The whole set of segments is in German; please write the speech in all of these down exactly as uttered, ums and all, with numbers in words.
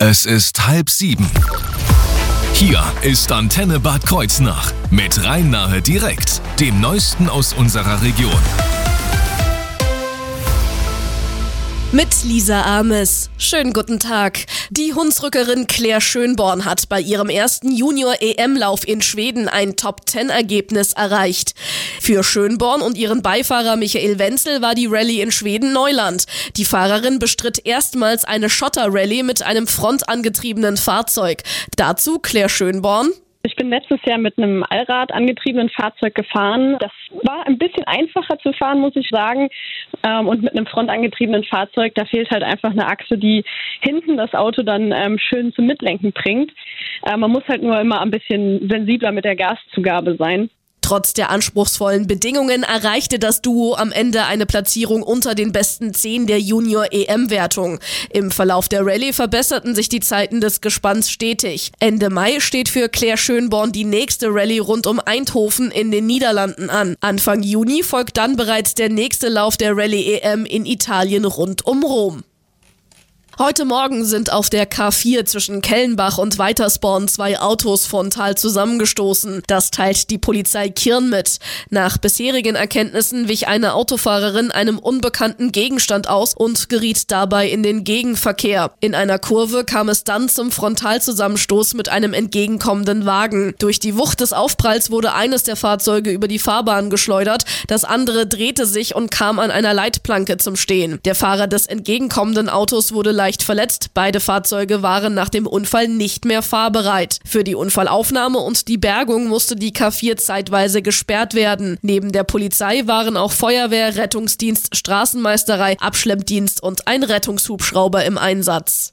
Es ist halb sieben. Hier ist Antenne Bad Kreuznach mit Rhein-Nahe direkt, dem Neuesten aus unserer Region. Mit Lisa Ames. Schönen guten Tag. Die Hunsrückerin Claire Schönborn hat bei ihrem ersten Junior-E M-Lauf in Schweden ein Top-Zehn-Ergebnis erreicht. Für Schönborn und ihren Beifahrer Michael Wenzel war die Rallye in Schweden Neuland. Die Fahrerin bestritt erstmals eine Schotter-Rallye mit einem frontangetriebenen Fahrzeug. Dazu Claire Schönborn. Ich bin letztes Jahr mit einem Allrad angetriebenen Fahrzeug gefahren. Das war ein bisschen einfacher zu fahren, muss ich sagen. Und mit einem frontangetriebenen Fahrzeug, da fehlt halt einfach eine Achse, die hinten das Auto dann ähm, schön zum Mitlenken bringt. Äh, man muss halt nur immer ein bisschen sensibler mit der Gaszugabe sein. Trotz der anspruchsvollen Bedingungen erreichte das Duo am Ende eine Platzierung unter den besten zehn der Junior-E M-Wertung. Im Verlauf der Rallye verbesserten sich die Zeiten des Gespanns stetig. Ende Mai steht für Claire Schönborn die nächste Rallye rund um Eindhoven in den Niederlanden an. Anfang Juni folgt dann bereits der nächste Lauf der Rallye-E M in Italien rund um Rom. Heute Morgen sind auf der K vier zwischen Kellenbach und Weitersborn zwei Autos frontal zusammengestoßen. Das teilt die Polizei Kirn mit. Nach bisherigen Erkenntnissen wich eine Autofahrerin einem unbekannten Gegenstand aus und geriet dabei in den Gegenverkehr. In einer Kurve kam es dann zum Frontalzusammenstoß mit einem entgegenkommenden Wagen. Durch die Wucht des Aufpralls wurde eines der Fahrzeuge über die Fahrbahn geschleudert, das andere drehte sich und kam an einer Leitplanke zum Stehen. Der Fahrer des entgegenkommenden Autos wurde leicht verletzt. Beide Fahrzeuge waren nach dem Unfall nicht mehr fahrbereit. Für die Unfallaufnahme und die Bergung musste die K vier zeitweise gesperrt werden. Neben der Polizei waren auch Feuerwehr, Rettungsdienst, Straßenmeisterei, Abschleppdienst und ein Rettungshubschrauber im Einsatz.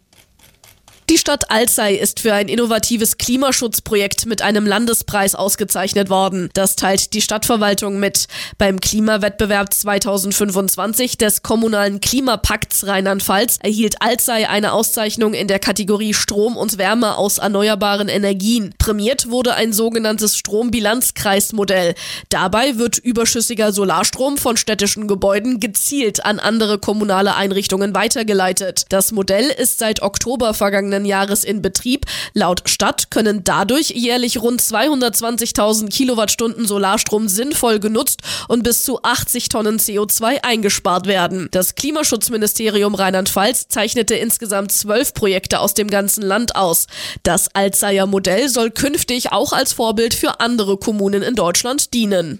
Die Stadt Alzey ist für ein innovatives Klimaschutzprojekt mit einem Landespreis ausgezeichnet worden. Das teilt die Stadtverwaltung mit. Beim Klimawettbewerb zweitausendfünfundzwanzig des Kommunalen Klimapakts Rheinland-Pfalz erhielt Alzey eine Auszeichnung in der Kategorie Strom und Wärme aus erneuerbaren Energien. Prämiert wurde ein sogenanntes Strombilanzkreismodell. Dabei wird überschüssiger Solarstrom von städtischen Gebäuden gezielt an andere kommunale Einrichtungen weitergeleitet. Das Modell ist seit Oktober vergangenen Jahres in Betrieb. Laut Stadt können dadurch jährlich rund zweihundertzwanzigtausend Kilowattstunden Solarstrom sinnvoll genutzt und bis zu achtzig Tonnen C O zwei eingespart werden. Das Klimaschutzministerium Rheinland-Pfalz zeichnete insgesamt zwölf Projekte aus dem ganzen Land aus. Das Alzeyer Modell soll künftig auch als Vorbild für andere Kommunen in Deutschland dienen.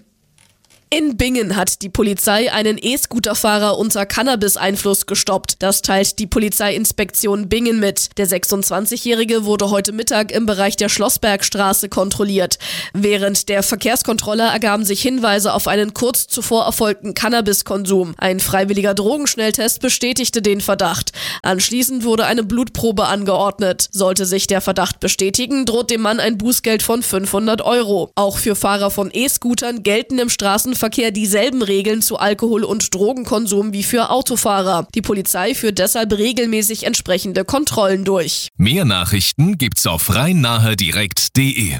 In Bingen hat die Polizei einen E-Scooter-Fahrer unter Cannabis-Einfluss gestoppt. Das teilt die Polizeiinspektion Bingen mit. Der sechsundzwanzigjährige wurde heute Mittag im Bereich der Schlossbergstraße kontrolliert. Während der Verkehrskontrolle ergaben sich Hinweise auf einen kurz zuvor erfolgten Cannabiskonsum. Ein freiwilliger Drogenschnelltest bestätigte den Verdacht. Anschließend wurde eine Blutprobe angeordnet. Sollte sich der Verdacht bestätigen, droht dem Mann ein Bußgeld von fünfhundert Euro. Auch für Fahrer von E-Scootern gelten im Straßenverkehr dieselben Regeln zu Alkohol- und Drogenkonsum wie für Autofahrer. Die Polizei führt deshalb regelmäßig entsprechende Kontrollen durch. Mehr Nachrichten gibt's auf rhein-nahe direkt punkt de.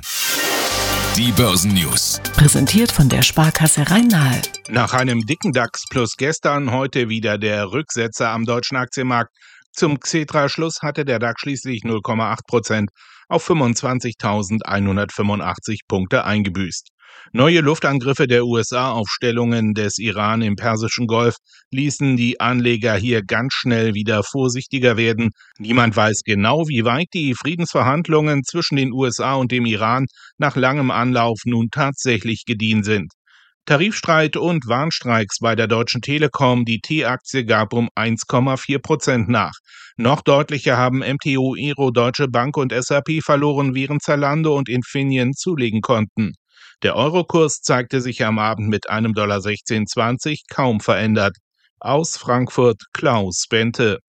Die Börsennews. Präsentiert von der Sparkasse Rhein-Nahe. Nach einem dicken DAX plus gestern heute wieder der Rücksetzer am deutschen Aktienmarkt. Zum Xetra-Schluss hatte der DAX schließlich null Komma acht Prozent auf fünfundzwanzigtausendeinhundertfünfundachtzig Punkte eingebüßt. Neue Luftangriffe der U S A auf Stellungen des Iran im Persischen Golf ließen die Anleger hier ganz schnell wieder vorsichtiger werden. Niemand weiß genau, wie weit die Friedensverhandlungen zwischen den U S A und dem Iran nach langem Anlauf nun tatsächlich gediehen sind. Tarifstreit und Warnstreiks bei der Deutschen Telekom, die T-Aktie gab um eins Komma vier Prozent nach. Noch deutlicher haben M T O, Ero, Deutsche Bank und S A P verloren, während Zalando und Infineon zulegen konnten. Der Eurokurs zeigte sich am Abend mit einem Dollar sechzehn zwanzig kaum verändert. Aus Frankfurt Klaus Bente.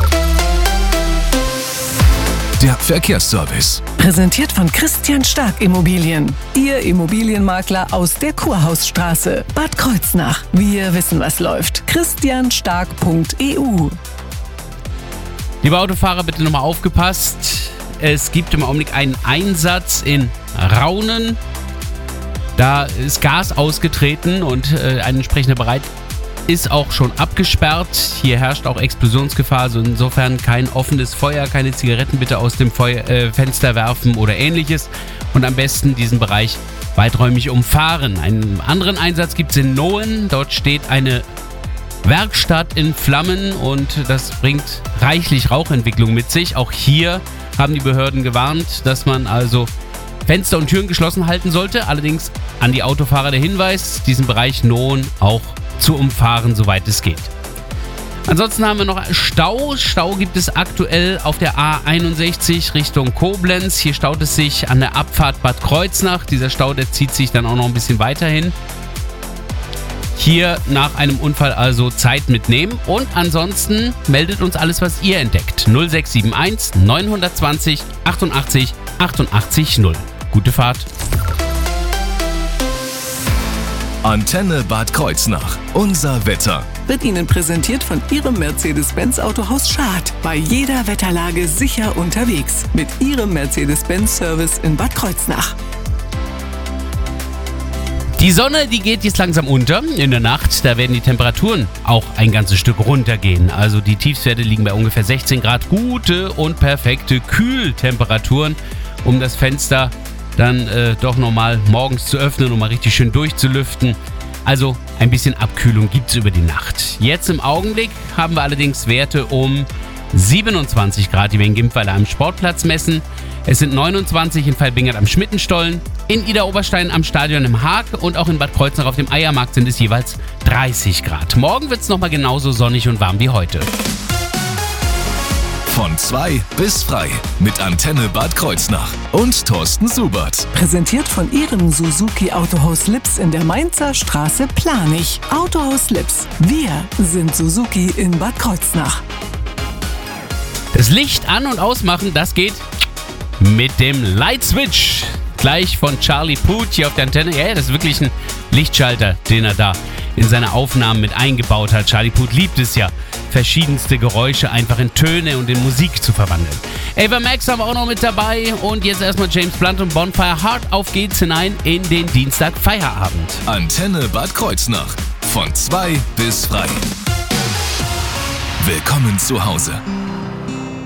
Der Verkehrsservice. Präsentiert von Christian Stark Immobilien. Ihr Immobilienmakler aus der Kurhausstraße. Bad Kreuznach. Wir wissen, was läuft. christian stark punkt e u. Liebe Autofahrer, bitte nochmal aufgepasst. Es gibt im Augenblick einen Einsatz in Raunen. Da ist Gas ausgetreten und äh, eine entsprechende Bereit ist auch schon abgesperrt. Hier herrscht auch Explosionsgefahr, also insofern kein offenes Feuer, keine Zigaretten bitte aus dem Feuer, äh, Fenster werfen oder ähnliches. Und am besten diesen Bereich weiträumig umfahren. Einen anderen Einsatz gibt es in Nohen. Dort steht eine Werkstatt in Flammen und das bringt reichlich Rauchentwicklung mit sich. Auch hier haben die Behörden gewarnt, dass man also Fenster und Türen geschlossen halten sollte. Allerdings an die Autofahrer der Hinweis, diesen Bereich Nohen auch zu umfahren, soweit es geht. Ansonsten haben wir noch Stau. Stau gibt es aktuell auf der A einundsechzig Richtung Koblenz. Hier staut es sich an der Abfahrt Bad Kreuznach. Dieser Stau, der zieht sich dann auch noch ein bisschen weiter hin. Hier nach einem Unfall also Zeit mitnehmen. Und ansonsten meldet uns alles, was ihr entdeckt. null sechs sieben eins neun zwei null achtundachtzig achtundachtzig null. Gute Fahrt. Antenne Bad Kreuznach. Unser Wetter. Wird Ihnen präsentiert von Ihrem Mercedes-Benz Autohaus Schad. Bei jeder Wetterlage sicher unterwegs. Mit Ihrem Mercedes-Benz Service in Bad Kreuznach. Die Sonne, die geht jetzt langsam unter. In der Nacht, da werden die Temperaturen auch ein ganzes Stück runtergehen. Also die Tiefstwerte liegen bei ungefähr sechzehn Grad. Gute und perfekte Kühltemperaturen, um das Fenster dann äh, doch nochmal morgens zu öffnen, um mal richtig schön durchzulüften. Also ein bisschen Abkühlung gibt es über die Nacht. Jetzt im Augenblick haben wir allerdings Werte um siebenundzwanzig Grad, die wir in Gimpweiler am Sportplatz messen. Es sind neunundzwanzig in Veilbingert am Schmittenstollen, in Idar-Oberstein am Stadion im Haag und auch in Bad Kreuznach auf dem Eiermarkt sind es jeweils dreißig Grad. Morgen wird es nochmal genauso sonnig und warm wie heute. Von zwei bis frei mit Antenne Bad Kreuznach und Thorsten Subert. Präsentiert von Ihrem Suzuki Autohaus Lips in der Mainzer Straße Planich. Autohaus Lips. Wir sind Suzuki in Bad Kreuznach. Das Licht an- und ausmachen, das geht mit dem Light Switch. Gleich von Charlie Puth hier auf der Antenne. Ja, das ist wirklich ein Lichtschalter, den er da in seine Aufnahmen mit eingebaut hat. Charlie Puth liebt es ja, verschiedenste Geräusche einfach in Töne und in Musik zu verwandeln. Ava Max haben wir auch noch mit dabei. Und jetzt erstmal James Blunt und Bonfire. Hart auf geht's hinein in den Dienstag Feierabend. Antenne Bad Kreuznach. Von zwei bis frei. Willkommen zu Hause.